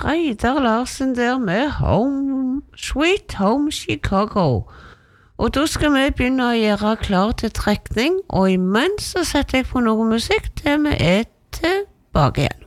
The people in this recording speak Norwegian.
Reidar Larsen der med Sweet Home Chicago. Og da skal vi begynne å gjøre klar til trekning, og imens så setter jeg på noe musikk til vi tilbake igjen.